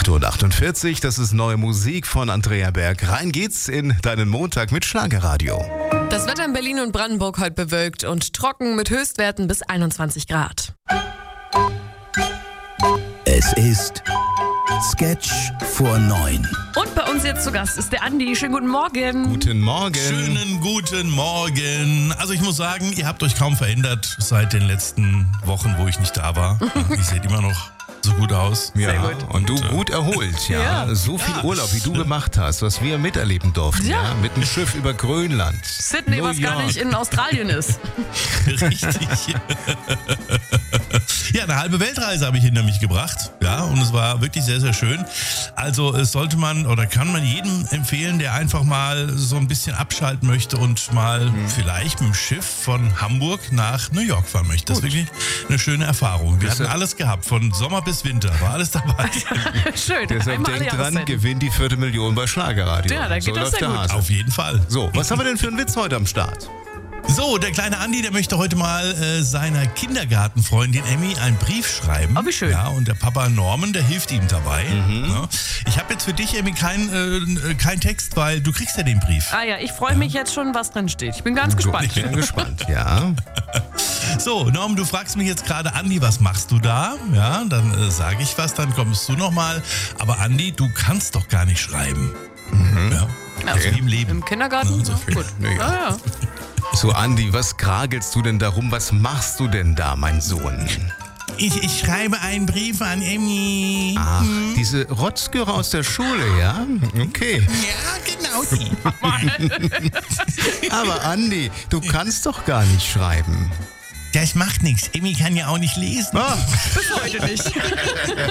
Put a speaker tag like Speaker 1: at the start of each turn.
Speaker 1: 8:48 Uhr, das ist neue Musik von Andrea Berg. Rein geht's in deinen Montag mit Schlagerradio.
Speaker 2: Das Wetter in Berlin und Brandenburg heute bewölkt und trocken mit Höchstwerten bis 21 Grad.
Speaker 3: Es ist Sketch vor 9.
Speaker 2: Und bei uns jetzt zu Gast ist der Andi. Schönen guten Morgen.
Speaker 1: Guten Morgen.
Speaker 4: Schönen guten Morgen. Also ich muss sagen, ihr habt euch kaum verändert seit den letzten Wochen, wo ich nicht da war. Ihr seht immer noch so gut aus.
Speaker 1: Ja,
Speaker 2: Sehr gut.
Speaker 1: und du gut erholt, ja.
Speaker 2: Ja.
Speaker 1: So viel Urlaub, wie du gemacht hast, was wir miterleben durften,
Speaker 2: Ja.
Speaker 1: ja. Mit dem Schiff über Grönland.
Speaker 2: Sydney,
Speaker 1: New
Speaker 2: was gar
Speaker 1: York.
Speaker 2: nicht in Australien ist.
Speaker 4: Richtig. Ja, eine halbe Weltreise habe ich hinter mich gebracht. Ja, und es war wirklich sehr, sehr schön. Also es sollte man oder kann man jedem empfehlen, der einfach mal so ein bisschen abschalten möchte und mal vielleicht mit dem Schiff von Hamburg nach New York fahren möchte. Das ist wirklich eine schöne Erfahrung. Wir hatten alles gehabt, von Sommer bis Winter, war alles dabei.
Speaker 2: Schön.
Speaker 1: Deshalb
Speaker 2: Einmal alle
Speaker 1: denk dran,
Speaker 2: Jahreszeiten.
Speaker 1: gewinn die 4. Million bei Schlagerradio.
Speaker 2: Ja, da geht
Speaker 1: so
Speaker 2: das
Speaker 1: läuft
Speaker 2: sehr
Speaker 1: der
Speaker 2: gut.
Speaker 1: Hase.
Speaker 4: Auf jeden Fall.
Speaker 1: So, was haben wir denn für einen Witz heute am Start?
Speaker 4: So, der kleine Andi, der möchte heute mal seiner Kindergartenfreundin Emmy einen Brief schreiben.
Speaker 2: Oh, wie schön.
Speaker 4: Ja, und der Papa Norman, der hilft ihm dabei. Ja. Ich habe jetzt für dich, Emmy, kein Text, weil du kriegst ja den Brief.
Speaker 2: Ah ja, ich freue mich jetzt schon, was drin steht. Ich bin ganz gespannt.
Speaker 1: Ich bin gespannt, ja.
Speaker 4: So, Norm, du fragst mich jetzt gerade, Andi, was machst du da? Ja, dann sage ich was, dann kommst du nochmal. Aber Andi, du kannst doch gar nicht schreiben. Ja, also wie im Leben.
Speaker 2: Im Kindergarten?
Speaker 4: Ja, so viel.
Speaker 2: Gut.
Speaker 1: Ja.
Speaker 2: Ah, ja.
Speaker 1: So, Andi, was kragelst du denn darum? Was machst du denn da, mein Sohn?
Speaker 4: Ich schreibe einen Brief an Emmy.
Speaker 1: Ach, diese Rotzgöre aus der Schule, ja? Okay.
Speaker 4: Ja, genau die.
Speaker 1: Aber Andi, du kannst doch gar nicht schreiben.
Speaker 4: Das macht nichts. Emmy kann ja auch nicht lesen.
Speaker 1: Ah.
Speaker 2: Bis heute nicht.